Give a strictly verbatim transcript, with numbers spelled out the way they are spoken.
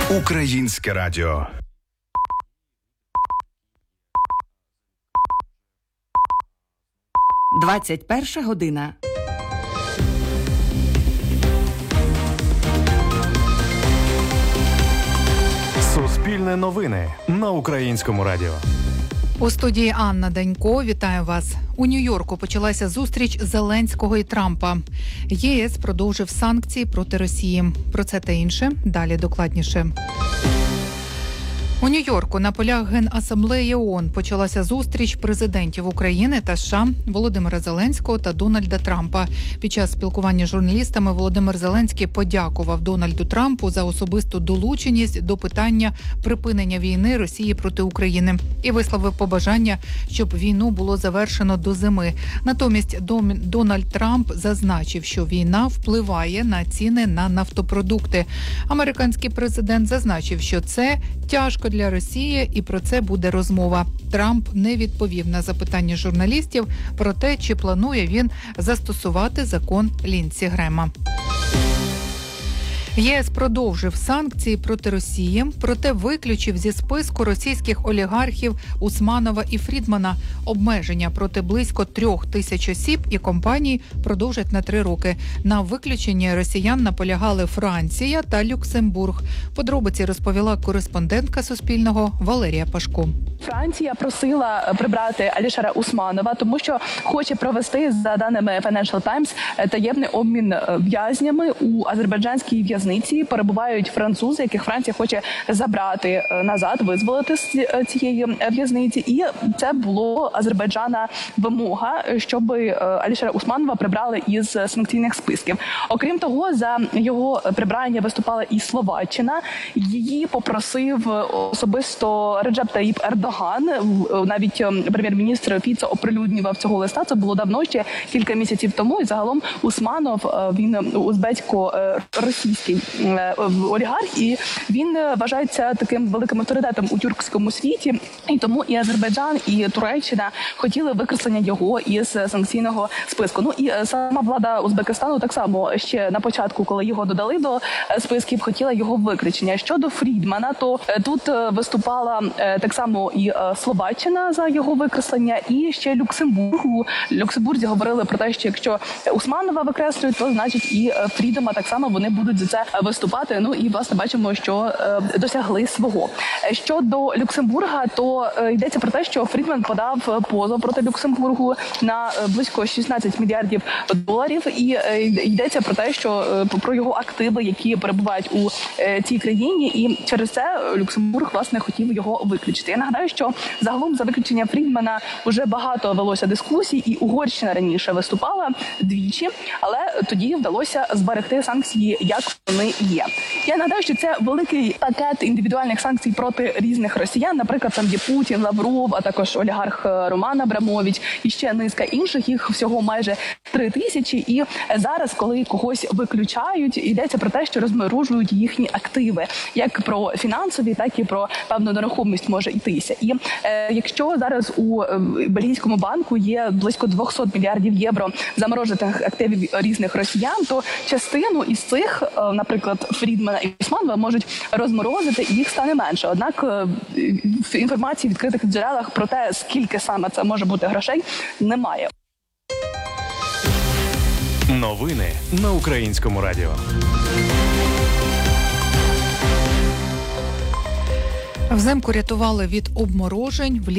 Українське радіо. двадцять перша година. Суспільне новини на Українському радіо. У студії Анна Данько. Вітаю вас. У Нью-Йорку почалася зустріч Зеленського і Трампа. ЄС продовжив санкції проти Росії. Про це та інше далі докладніше. У Нью-Йорку на полях Генасамблеї ООН почалася зустріч президентів України та США Володимира Зеленського та Дональда Трампа. Під час спілкування з журналістами Володимир Зеленський подякував Дональду Трампу за особисту долученість до питання припинення війни Росії проти України і висловив побажання, щоб війну було завершено до зими. Натомість Дональд Трамп зазначив, що війна впливає на ціни на нафтопродукти. Американський президент зазначив, що це тяжко для Росії, і про це буде розмова. Трамп не відповів на запитання журналістів про те, чи планує він застосувати закон Ліндсі Грема. ЄС продовжив санкції проти Росії, проте виключив зі списку російських олігархів Усманова і Фрідмана. Обмеження проти близько трьох тисяч осіб і компаній продовжать на три роки. На виключенні росіян наполягали Франція та Люксембург. Подробиці розповіла кореспондентка Суспільного Валерія Пашко. Франція просила прибрати Алішера Усманова, тому що хоче провести, за даними Financial Times, таємний обмін в'язнями. У азербайджанській в'язниці перебувають французи, яких Франція хоче забрати назад, визволити з цієї в'язниці. І це було Азербайджана вимога, щоб Алішера Усманова прибрали із санкційних списків. Окрім того, за його прибрання виступала і Словаччина. Її попросив особисто Реджеп Таїп Ердоган. Навіть прем'єр-міністр Фіцо оприлюднював цього листа. Це було давно, ще кілька місяців тому. І загалом Усманов, він узбецько-російський олігарх, і він вважається таким великим авторитетом у тюркському світі. І тому і Азербайджан, і Туреччина хотіли викреслення його із санкційного списку. Ну і сама влада Узбекистану так само ще на початку, коли його додали до списків, хотіла його виключення. Щодо Фрідмана, то тут виступала так само і Словаччина за його викреслення, і ще Люксембург. У Люксембурзі говорили про те, що якщо Усманова викреслюють, то значить і Фрідмана так само вони будуть за це виступати. Ну і, власне, бачимо, що е, досягли свого. Щодо Люксембурга, то е, йдеться про те, що Фрідман подав позов проти Люксембургу на е, близько шістнадцять мільярдів доларів. І е, йдеться про те, що е, про його активи, які перебувають у е, цій країні. І через це Люксембург, власне, хотів його виключити. Я нагадаю, що загалом за виключення Фрідмана вже багато велося дискусій, і Угорщина раніше виступала двічі, але тоді вдалося зберегти санкції, як вони є. Я нагадаю, що це великий пакет індивідуальних санкцій проти різних росіян. Наприклад, там є Путін, Лавров, а також олігарх Роман Абрамович і ще низка інших. Їх всього майже три тисячі. І зараз, коли когось виключають, йдеться про те, що розморожують їхні активи. Як про фінансові, так і про певну нерухомість може йтися. І е, якщо зараз у е, Бельгійському банку є близько двісті мільярдів євро заморожених активів різних росіян, то частину із цих, е, наприклад, Фрідмана і Усманова можуть розморозити, і їх стане менше. Однак е, інформації в відкритих джерелах про те, скільки саме це може бути грошей, немає. Новини на Українському радіо. Взимку рятували від обморожень.